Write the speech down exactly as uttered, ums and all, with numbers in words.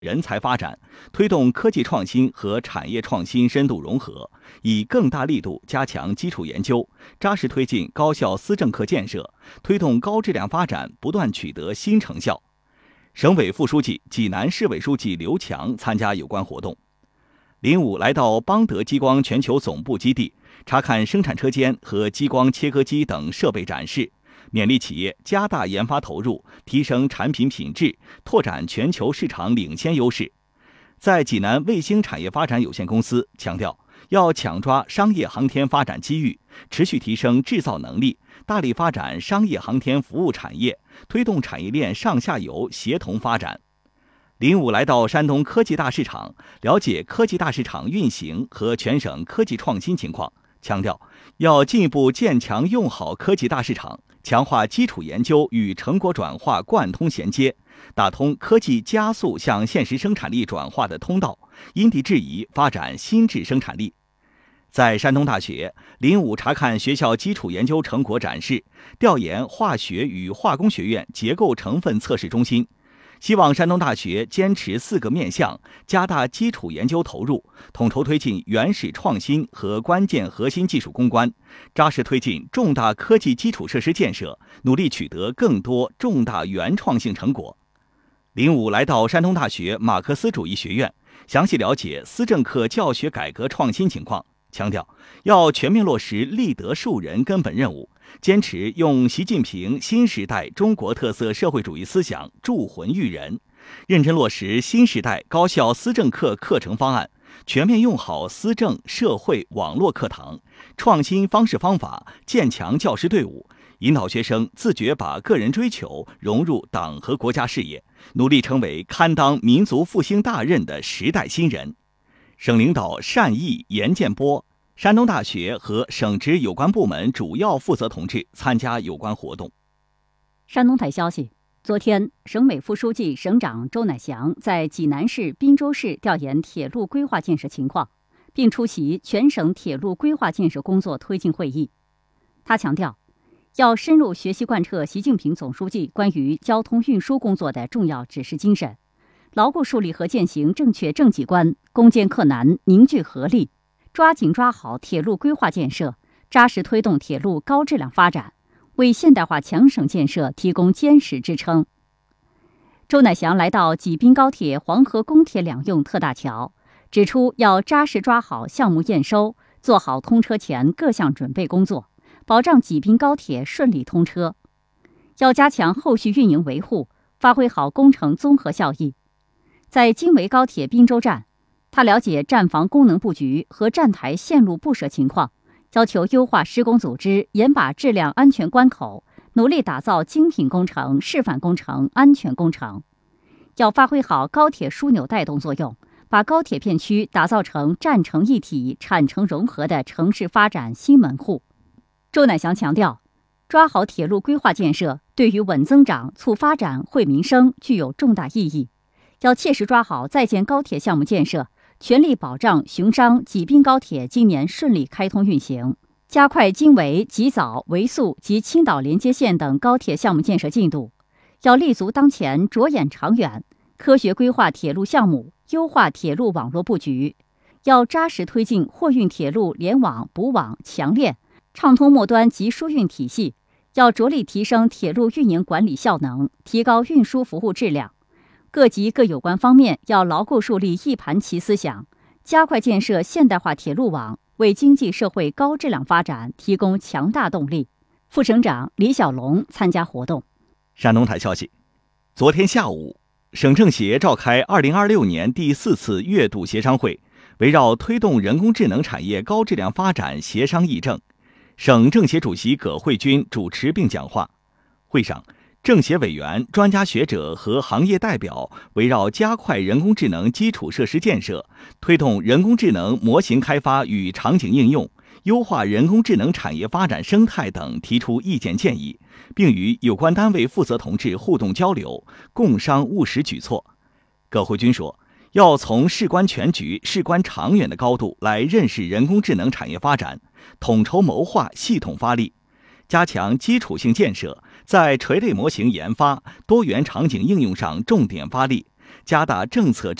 人才发展，推动科技创新和产业创新深度融合，以更大力度加强基础研究，扎实推进高校思政课建设，推动高质量发展不断取得新成效。省委副书记、济南市委书记刘强参加有关活动。林武来到邦德激光全球总部基地，查看生产车间和激光切割机等设备展示，勉励企业加大研发投入，提升产品品质，拓展全球市场领先优势。在济南卫星产业发展有限公司强调，要抢抓商业航天发展机遇，持续提升制造能力，大力发展商业航天服务产业，推动产业链上下游协同发展。林武来到山东科技大市场，了解科技大市场运行和全省科技创新情况，强调要进一步建强用好科技大市场，强化基础研究与成果转化贯通衔接，打通科技加速向现实生产力转化的通道，因地制宜发展新质生产力。在山东大学，林武查看学校基础研究成果展示，调研化学与化工学院结构成分测试中心，希望山东大学坚持四个面向，加大基础研究投入，统筹推进原始创新和关键核心技术攻关，扎实推进重大科技基础设施建设，努力取得更多重大原创性成果。林武来到山东大学马克思主义学院，详细了解思政课教学改革创新情况，强调要全面落实立德树人根本任务，坚持用习近平新时代中国特色社会主义思想铸魂育人，认真落实新时代高校思政课课程方案，全面用好思政社会网络课堂，创新方式方法，建强教师队伍，引导学生自觉把个人追求融入党和国家事业，努力成为堪当民族复兴大任的时代新人。省领导单毅、严建波、山东大学和省直有关部门主要负责同志参加有关活动。 山东台消息，昨天，省委副书记、省长周乃祥在济南市滨州市调研铁路规划建设情况，并出席全省铁路规划建设工作推进会议。他强调，要深入学习贯彻习近平总书记关于交通运输工作的重要指示精神，牢固树立和践行正确政绩观，攻坚克难，凝聚合力，抓紧抓好铁路规划建设，扎实推动铁路高质量发展，为现代化强省建设提供坚实支撑。周乃祥来到济滨高铁黄河公铁两用特大桥，指出要扎实抓好项目验收，做好通车前各项准备工作，保障济滨高铁顺利通车。要加强后续运营维护，发挥好工程综合效益。在京维高铁滨州站，他了解站房功能布局和站台线路布设情况，要求优化施工组织，严把质量安全关口，努力打造精品工程、示范工程、安全工程。要发挥好高铁枢纽带动作用，把高铁片区打造成站城一体、产城融合的城市发展新门户。周乃祥强调，抓好铁路规划建设对于稳增长、促发展、惠民生具有重大意义。要切实抓好在建高铁项目建设，全力保障雄商济滨高铁今年顺利开通运行，加快京维、济枣、维速及青岛连接线等高铁项目建设进度。要立足当前，着眼长远，科学规划铁路项目，优化铁路网络布局。要扎实推进货运铁路联网、补网、强链，畅通末端及输运体系。要着力提升铁路运营管理效能，提高运输服务质量。各级各有关方面要牢固树立一盘棋思想，加快建设现代化铁路网，为经济社会高质量发展提供强大动力。副省长李小龙参加活动。 山东台消息，昨天下午，省政协召开二零二六年第四次月度协商会，围绕推动人工智能产业高质量发展协商议政。省政协主席葛慧君主持并讲话。会上，政协委员、专家学者和行业代表围绕加快人工智能基础设施建设，推动人工智能模型开发与场景应用，优化人工智能产业发展生态等提出意见建议，并与有关单位负责同志互动交流，共商务实举措。葛慧君说，要从事关全局、事关长远的高度来认识人工智能产业发展，统筹谋划，系统发力，加强基础性建设，在垂类模型研发、多元场景应用上重点发力， 加大政策